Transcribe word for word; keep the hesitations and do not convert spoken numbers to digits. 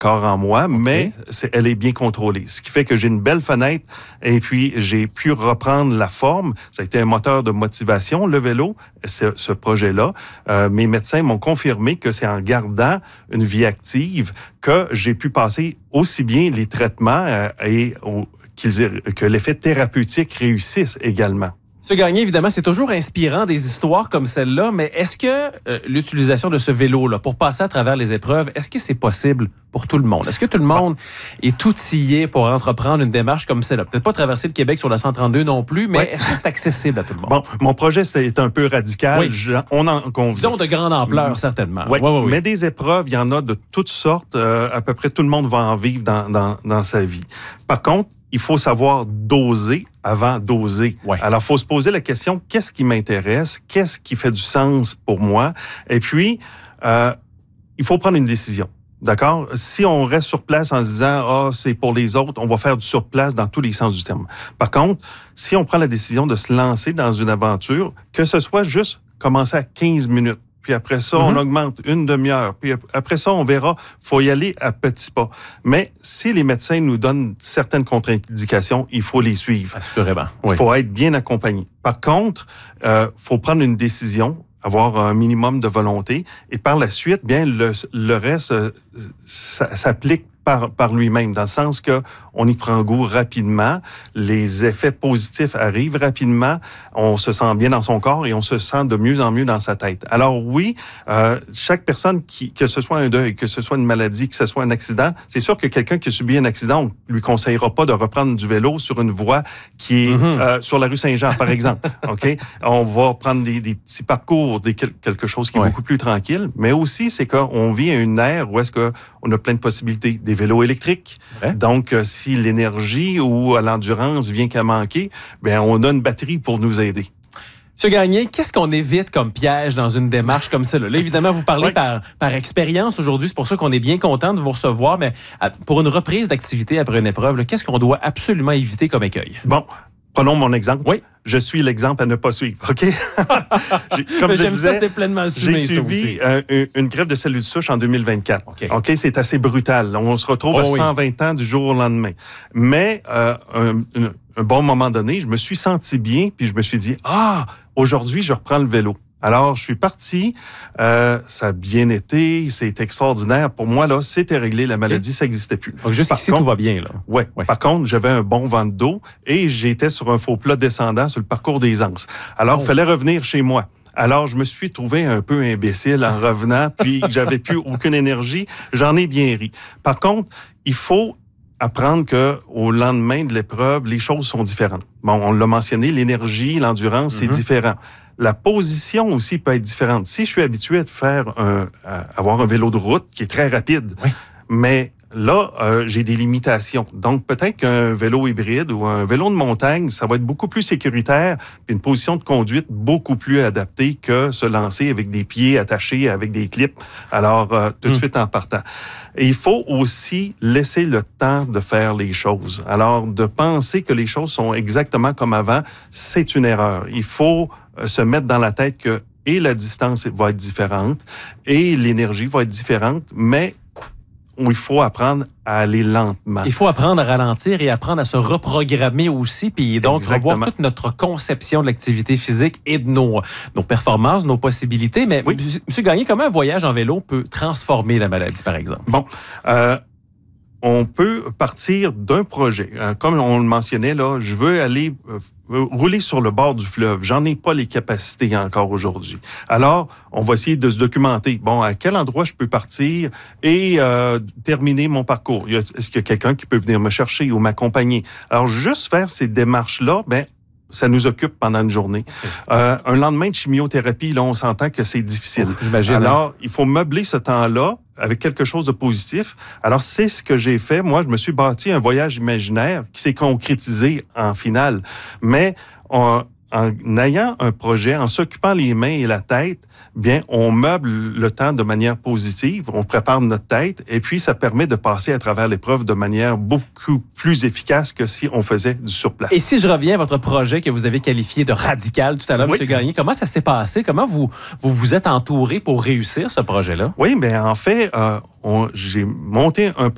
corps en moi, okay. mais c'est, elle est bien contrôlée. Ce qui fait que j'ai une belle fenêtre et puis j'ai pu reprendre la forme. Ça a été un moteur de motivation, le vélo, ce, ce projet-là. Euh, mes médecins m'ont confirmé que c'est en gardant une vie active que j'ai pu passer aussi bien les traitements euh, et au, qu'ils, que l'effet thérapeutique réussisse également. M. Gagné, évidemment, c'est toujours inspirant des histoires comme celle-là, mais est-ce que euh, l'utilisation de ce vélo-là pour passer à travers les épreuves, est-ce que c'est possible pour tout le monde? Est-ce que tout le monde bon. est outillé pour entreprendre une démarche comme celle-là? Peut-être pas traverser le Québec sur la cent trente-deux non plus, mais ouais. est-ce que c'est accessible à tout le monde? Bon, mon projet, c'est un peu radical. Oui. Je, on en convient. Disons de grande ampleur, certainement. Oui, ouais, ouais, mais oui. des épreuves, il y en a de toutes sortes. Euh, à peu près tout le monde va en vivre dans, dans, dans sa vie. Par contre, il faut savoir doser avant d'oser. Ouais. Alors, il faut se poser la question, qu'est-ce qui m'intéresse? Qu'est-ce qui fait du sens pour moi? Et puis, euh, il faut prendre une décision. D'accord? Si on reste sur place en se disant « Ah, c'est pour les autres », on va faire du surplace dans tous les sens du terme. Par contre, si on prend la décision de se lancer dans une aventure, que ce soit juste commencer à quinze minutes, puis après ça, mm-hmm. on augmente une demi-heure. Puis après ça, on verra, faut y aller à petits pas. Mais si les médecins nous donnent certaines contre-indications, il faut les suivre. Assurément. Il oui. faut être bien accompagné. Par contre, euh, faut prendre une décision, avoir un minimum de volonté, et par la suite, bien, le, le reste euh, ça, s'applique par, par lui-même, dans le sens que on y prend goût rapidement, les effets positifs arrivent rapidement, on se sent bien dans son corps et on se sent de mieux en mieux dans sa tête. Alors oui, euh, chaque personne, qui, que ce soit un deuil, que ce soit une maladie, que ce soit un accident, c'est sûr que quelqu'un qui a subi un accident, on lui conseillera pas de reprendre du vélo sur une voie qui est mm-hmm. euh, sur la rue Saint-Jean, par exemple. OK? On va prendre des, des petits parcours, des, quelque chose qui est ouais. beaucoup plus tranquille, mais aussi, c'est qu'on vit à une ère où est-ce qu'on a plein de possibilités. Des vélos électriques. Ouais. Donc, euh, si l'énergie ou l'endurance vient qu'à manquer, bien, on a une batterie pour nous aider. M. Gagné, qu'est-ce qu'on évite comme piège dans une démarche comme celle-là? Là, évidemment, vous parlez oui. par, par expérience aujourd'hui. C'est pour ça qu'on est bien content de vous recevoir. Mais pour une reprise d'activité après une épreuve, là, qu'est-ce qu'on doit absolument éviter comme écueil? Bon, prenons mon exemple. Oui. Je suis l'exemple à ne pas suivre, OK? Comme Mais je j'aime disais, ça, c'est pleinement assumé, j'ai suivi euh, une, une greffe de cellules souches en deux mille vingt-quatre. OK, okay c'est assez brutal. On se retrouve oh, à cent vingt oui. ans du jour au lendemain. Mais euh, un, un, un bon moment donné, je me suis senti bien, puis je me suis dit, ah, aujourd'hui, je reprends le vélo. Alors, je suis parti, euh, ça a bien été, c'est extraordinaire. Pour moi, là, c'était réglé, la maladie, okay. ça n'existait plus. Donc, juste ici, tout va bien, là. Ouais. ouais. Par contre, j'avais un bon vent de dos et j'étais sur un faux plat descendant sur le parcours des Anses. Alors, il oh. fallait revenir chez moi. Alors, je me suis trouvé un peu imbécile en revenant, puis j'avais plus aucune énergie. J'en ai bien ri. Par contre, il faut apprendre que au lendemain de l'épreuve, les choses sont différentes. Bon, on l'a mentionné, l'énergie, l'endurance, mm-hmm. c'est différent. La position aussi peut être différente. Si je suis habitué à faire un, à avoir un vélo de route qui est très rapide, oui. mais là, euh, j'ai des limitations. Donc, peut-être qu'un vélo hybride ou un vélo de montagne, ça va être beaucoup plus sécuritaire, puis une position de conduite beaucoup plus adaptée que se lancer avec des pieds attachés avec des clips. Alors, euh, tout de mmh. suite en partant. Et il faut aussi laisser le temps de faire les choses. Alors, de penser que les choses sont exactement comme avant, c'est une erreur. Il faut euh, se mettre dans la tête que et la distance va être différente et l'énergie va être différente, mais où il faut apprendre à aller lentement. Il faut apprendre à ralentir et apprendre à se reprogrammer aussi, puis donc Exactement. revoir toute notre conception de l'activité physique et de nos, nos performances, nos possibilités. Mais oui. M. Gagné, comment un voyage en vélo peut transformer la maladie, par exemple? Bon, euh, on peut partir d'un projet. Comme on le mentionnait, là, je veux aller euh, rouler sur le bord du fleuve. J'en ai pas les capacités encore aujourd'hui. Alors, on va essayer de se documenter. Bon, à quel endroit je peux partir et euh, terminer mon parcours? Est-ce qu'il y a quelqu'un qui peut venir me chercher ou m'accompagner? Alors, juste faire ces démarches-là, ben ça nous occupe pendant une journée. Euh, un lendemain de chimiothérapie, là, on s'entend que c'est difficile. Oh, j'imagine. Alors, il faut meubler ce temps-là avec quelque chose de positif. Alors, c'est ce que j'ai fait. Moi, je me suis bâti un voyage imaginaire qui s'est concrétisé en finale. Mais on, en ayant un projet, en s'occupant les mains et la tête, bien, on meuble le temps de manière positive, on prépare notre tête, et puis ça permet de passer à travers l'épreuve de manière beaucoup plus efficace que si on faisait du surplace. Et si je reviens à votre projet que vous avez qualifié de radical tout à l'heure, oui. M. Gagné, comment ça s'est passé? Comment vous vous, vous êtes entouré pour réussir ce projet-là? Oui, bien, en fait, euh, on, j'ai monté un projet